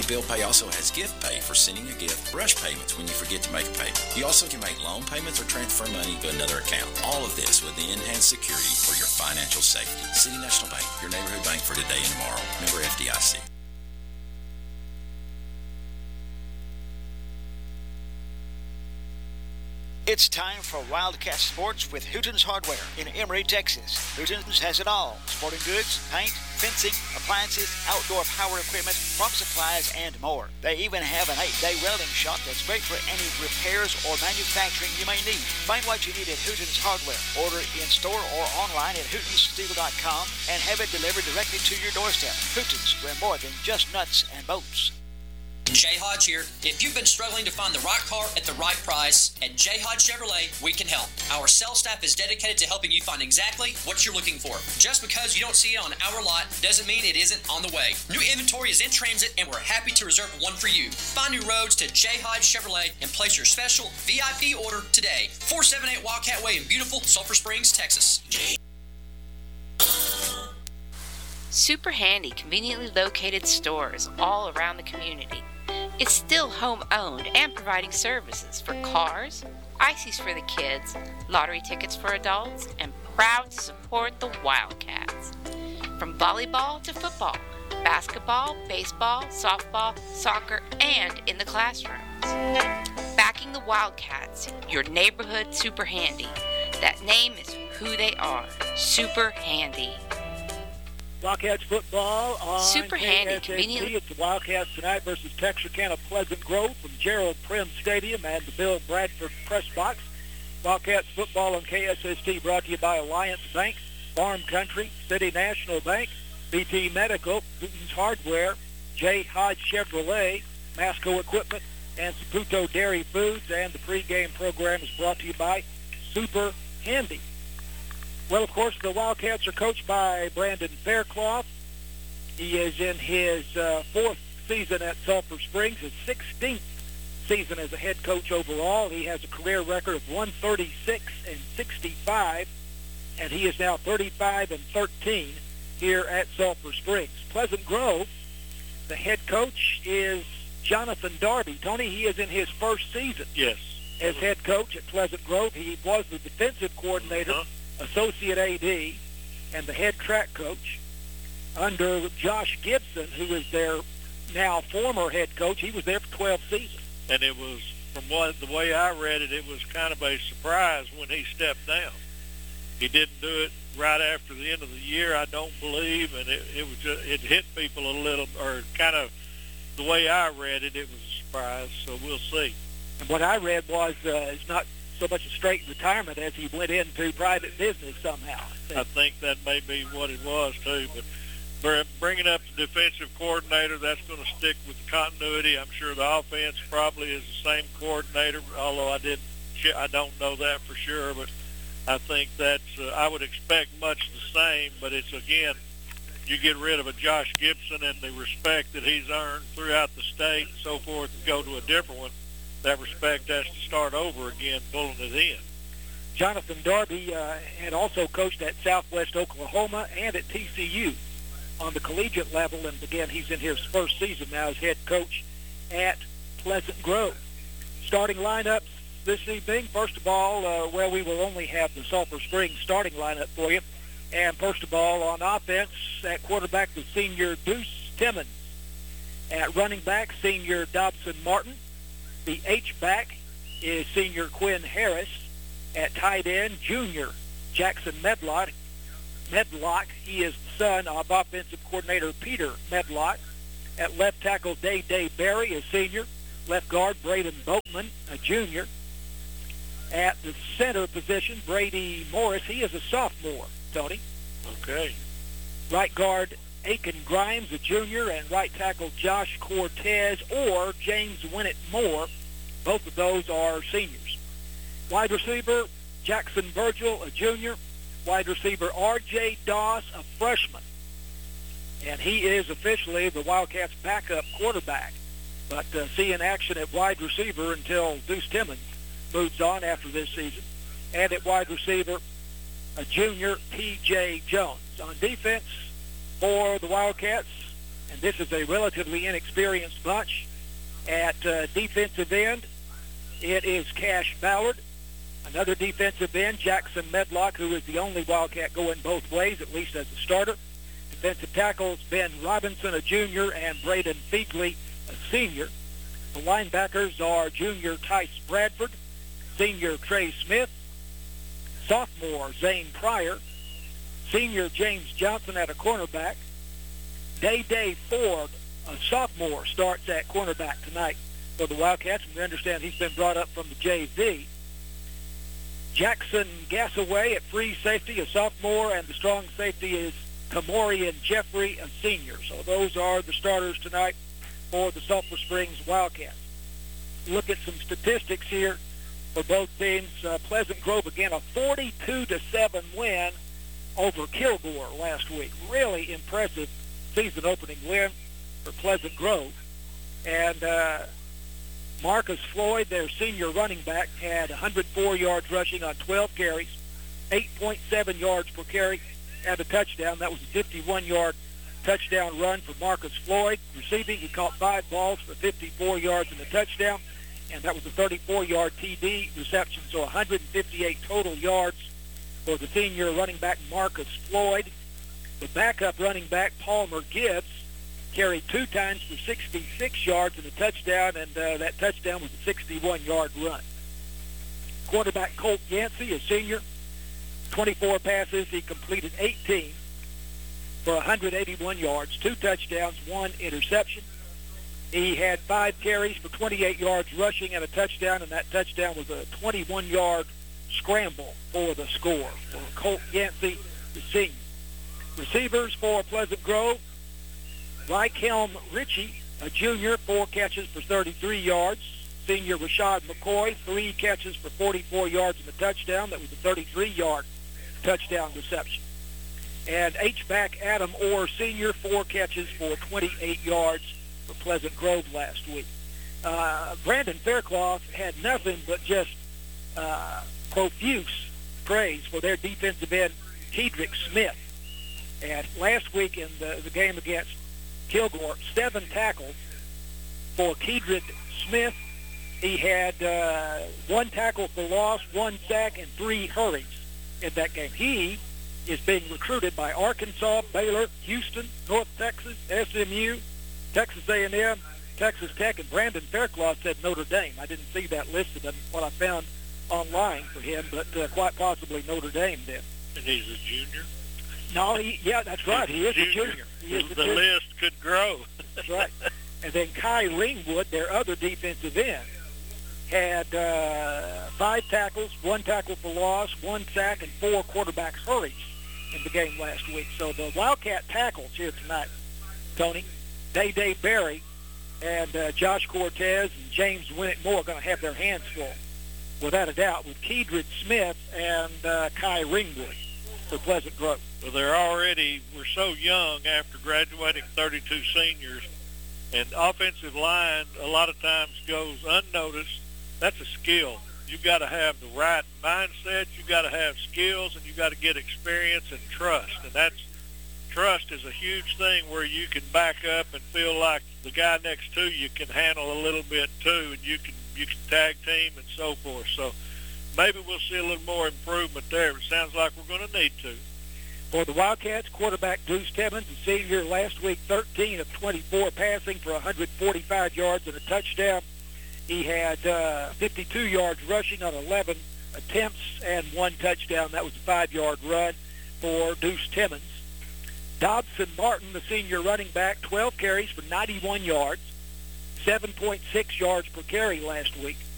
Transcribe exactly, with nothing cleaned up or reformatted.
Bill Pay also has gift pay for sending a gift, brush payments when you forget to make a payment. You also can make loan payments or transfer money to another account. All of this with the enhanced security for your financial safety. City National Bank, your neighborhood bank for today and tomorrow. Member F D I C. It's time for Wildcat Sports with Hooten's Hardware in Emory, Texas. Hooten's has it all: sporting goods, paint, fencing, appliances, outdoor power equipment, farm supplies, and more. They even have an eight-day welding shop that's great for any repairs or manufacturing you may need. Find what you need at Hooten's Hardware. Order in-store or online at hootens steel dot com and have it delivered directly to your doorstep. Hooten's, we're more than just nuts and bolts. Jay Hodge here. If you've been struggling to find the right car at the right price, at Jay Hodge Chevrolet, we can help. Our sales staff is dedicated to helping you find exactly what you're looking for. Just because you don't see it on our lot doesn't mean it isn't on the way. New inventory is in transit, and we're happy to reserve one for you. Find new roads to Jay Hodge Chevrolet and place your special V I P order today. four seventy-eight Wildcat Way in beautiful Sulphur Springs, Texas. Super handy, conveniently located stores all around the community. It's still home-owned and providing services for cars, ices for the kids, lottery tickets for adults, and proud to support the Wildcats. From volleyball to football, basketball, baseball, softball, soccer, and in the classrooms. Backing the Wildcats, your neighborhood super handy. That name is who they are, super handy. Wildcats football on Super handy, K S S T. conveniently. It's the Wildcats tonight versus Texarkana Pleasant Grove from Gerald Prim Stadium and the Bill Bradford Press Box. Wildcats football on K S S T brought to you by Alliance Bank, Farm Country, City National Bank, B T Medical, Hooten's Hardware, J. Hodge Chevrolet, Masco Equipment, and Saputo Dairy Foods. And the pregame program is brought to you by Super Handy. Well, of course, the Wildcats are coached by Brandon Faircloth. He is in his uh, fourth season at Sulphur Springs, his sixteenth season as a head coach overall. He has a career record of one thirty-six and sixty-five, and he is now thirty-five and thirteen here at Sulphur Springs. Pleasant Grove, the head coach is Jonathan Darby. Tony, he is in his first season yes. as head coach at Pleasant Grove. He was the defensive coordinator, uh-huh. associate A D, and the head track coach under Josh Gibson, who is their now former head coach. He was there for twelve seasons. And it was, from what the way I read it, it was kind of a surprise when he stepped down. He didn't do it right after the end of the year, I don't believe, and it, it was just, it hit people a little, or kind of the way I read it, it was a surprise. So we'll see. And what I read was uh, it's not so much a straight retirement as he went into private business somehow. I think that may be what it was too, but for bringing up the defensive coordinator, that's going to stick with the continuity. I'm sure the offense probably is the same coordinator, although I didn't, I don't know that for sure, but I think that's, uh, I would expect much the same, but it's, again, you get rid of a Josh Gibson and the respect that he's earned throughout the state and so forth and go to a different one. That respect has to start over again, pulling it in. Jonathan Darby uh, had also coached at Southwest Oklahoma and at T C U on the collegiate level, and again, he's in his first season now as head coach at Pleasant Grove. Starting lineups this evening, first of all, uh, well, we will only have the Sulphur Springs starting lineup for you. And first of all, on offense, at quarterback, the senior Deuce Timmons. At running back, senior Dobson Martin. The H-back is senior Quinn Harris. At tight end, junior Jackson Medlock. Medlock, he is the son of offensive coordinator Peter Medlock. At left tackle, Day Day Berry, a senior. Left guard, Braden Boatman, a junior. At the center position, Brady Morris, he is a sophomore, Tony. Okay. Right guard, Aiken Grimes, a junior, and right tackle Josh Cortez or James Winnett Moore. Both of those are seniors. Wide receiver, Jackson Virgil, a junior. Wide receiver, R J Doss, a freshman. And he is officially the Wildcats' backup quarterback. But uh, seeing action at wide receiver until Deuce Timmons moves on after this season. And at wide receiver, a junior, P J Jones. On defense for the Wildcats, and this is a relatively inexperienced bunch. At uh, defensive end, it is Cash Ballard. Another defensive end, Jackson Medlock, who is the only Wildcat going both ways, at least as a starter. Defensive tackles, Ben Robinson, a junior, and Braden Feagley, a senior. The linebackers are junior Tice Bradford, senior Trey Smith, sophomore Zane Pryor, senior James Johnson at a cornerback. Day-Day Ford, a sophomore, starts at cornerback tonight for the Wildcats, and we understand he's been brought up from the J V. Jackson Gassaway at free safety, a sophomore, and the strong safety is Kamorian Jeffrey, a senior. So those are the starters tonight for the Sulphur Springs Wildcats. Look at some statistics here for both teams. Uh, Pleasant Grove, again, a forty-two to seven win over Kilgore last week. Really impressive season-opening win for Pleasant Grove. And uh, Marcus Floyd, their senior running back, had one hundred four yards rushing on twelve carries, eight point seven yards per carry, and a touchdown. That was a fifty-one-yard touchdown run for Marcus Floyd. Receiving, he caught five balls for fifty-four yards and a touchdown, and that was a thirty-four-yard T D reception, so one hundred fifty-eight total yards for the senior running back Marcus Floyd. The backup running back, Palmer Gibbs, carried two times for sixty-six yards and a touchdown, and uh, that touchdown was a sixty-one-yard run. Quarterback Colt Yancey, a senior, twenty-four passes. He completed eighteen for one hundred eighty-one yards, two touchdowns, one interception. He had five carries for twenty-eight yards rushing and a touchdown, and that touchdown was a twenty-one-yard scramble for the score for Colt Yancey, the senior. Receivers for Pleasant Grove, Rykelm Ritchie, a junior, four catches for thirty-three yards. Senior Rashad McCoy, three catches for forty-four yards and a touchdown. That was a thirty-three-yard touchdown reception. And H-back Adam Orr, senior, four catches for twenty-eight yards for Pleasant Grove last week. Uh, Brandon Faircloth had nothing but just uh, profuse praise for their defensive end, Kedrick Smith. And last week in the, the game against Kilgore, seven tackles for Kedrick Smith. He had uh, one tackle for loss, one sack, and three hurries in that game. He is being recruited by Arkansas, Baylor, Houston, North Texas, S M U, Texas A and M, Texas Tech, and Brandon Faircloth said Notre Dame. I didn't see that listed in what I found online for him, but uh, quite possibly Notre Dame then. And he's a junior? No, he, yeah, that's right. He is a junior. He is the a junior. list could grow. That's right. And then Kai Ringwood, their other defensive end, had uh, five tackles, one tackle for loss, one sack, and four quarterback hurries in the game last week. So the Wildcat tackles here tonight, Tony, Day-Day Berry, and uh, Josh Cortez and James Winnett Moore are going to have their hands full, without a doubt, with Kedrick Smith and uh, Kai Ringwood for Pleasant Grove. Well, they're already, we're so young after graduating thirty-two seniors, and offensive line a lot of times goes unnoticed. That's a skill. You've got to have the right mindset, you've got to have skills, and you've got to get experience and trust. And that's, trust is a huge thing where you can back up and feel like the guy next to you can handle a little bit too, and you can you can tag team and so forth. So maybe we'll see a little more improvement there. It sounds like we're going to need to. For the Wildcats, quarterback Deuce Timmons, a senior, last week thirteen of twenty-four passing for one hundred forty-five yards and a touchdown. He had uh, fifty-two yards rushing on eleven attempts and one touchdown. That was a five-yard run for Deuce Timmons. Dobson Martin, the senior running back, twelve carries for ninety-one yards, seven point six yards per carry last week.